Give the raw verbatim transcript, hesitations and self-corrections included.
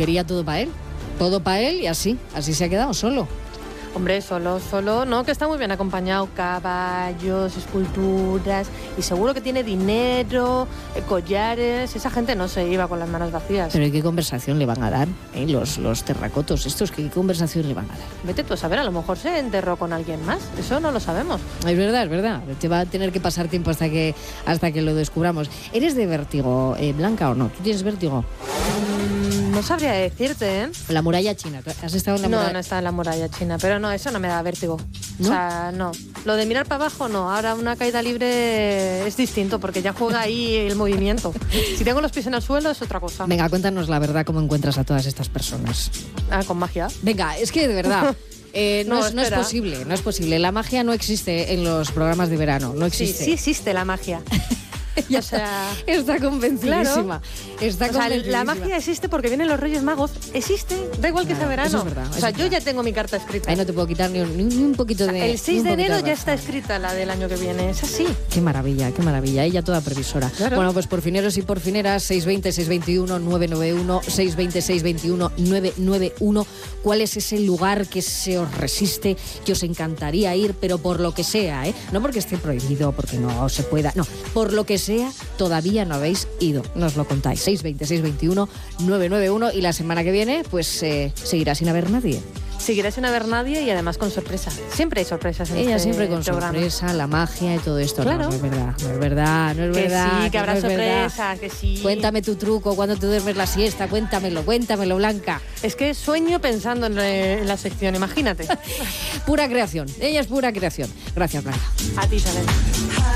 quería todo para él. Todo para él y así, así se ha quedado solo. Hombre, solo, solo, no, que está muy bien acompañado, caballos, esculturas, y seguro que tiene dinero, eh, collares, esa gente no se iba con las manos vacías. Pero ¿y qué conversación le van a dar? ¿Eh? Los, los terracotos estos, ¿qué conversación le van a dar? Vete tú a saber, a lo mejor se enterró con alguien más, eso no lo sabemos. Es verdad, es verdad, te va a tener que pasar tiempo hasta que, hasta que lo descubramos. ¿Eres de vértigo, eh, Blanca, o no? ¿Tú tienes vértigo? Mm, no sabría decirte, ¿eh? La muralla china, ¿has estado en la muralla? No, no está en la muralla china, pero no, eso no me da vértigo. ¿No? O sea, no. Lo de mirar para abajo, no. Ahora una caída libre es distinto, porque ya juega ahí el movimiento. Si tengo los pies en el suelo es otra cosa. Venga, cuéntanos la verdad, cómo encuentras a todas estas personas. Ah, con magia. Venga, es que de verdad... Eh, no, No, es, no es posible, no es posible. La magia no existe en los programas de verano, no Sí, existe. sí existe la magia. Ya o sea, está convencidísima. Está o sea, convencidísima. la magia existe porque vienen los Reyes Magos. Existe, da igual que Claro, sea verano. eso es verdad, o eso sea, es yo verdad. ya tengo mi carta escrita. Ahí no te puedo quitar ni un, ni un- ni un poquito de... El seis ni un de enero poquito ya razón. está escrita la del año que viene. Es así. Qué maravilla, qué maravilla. Ella toda previsora. Claro. Bueno, pues por fineros y por fineras, seis veinte, seis veintiuno, nueve noventa y uno, seis veinte, seis veintiuno, nueve noventa y uno. ¿Cuál es ese lugar que se os resiste, que os encantaría ir, pero por lo que sea, ¿eh? No porque esté prohibido, porque no se pueda, no, por lo que sea, todavía no habéis ido. Nos lo contáis. seis veinte, seis veintiuno, nueve noventa y uno. Y la semana que viene, pues eh, seguirá sin haber nadie. Seguirá sin haber nadie y además con sorpresa. Siempre hay sorpresas en Ella este siempre con programa. sorpresa, la magia y todo esto. Claro. No, no es verdad, no es verdad, no es Que verdad. sí, que habrá no es verdad. sorpresas, que sí. Cuéntame tu truco cuando te duermes la siesta, cuéntamelo, cuéntamelo, Blanca. Es que sueño pensando en, eh, en la sección, imagínate. Pura creación, ella es pura creación. Gracias, Blanca. A ti, Isabel.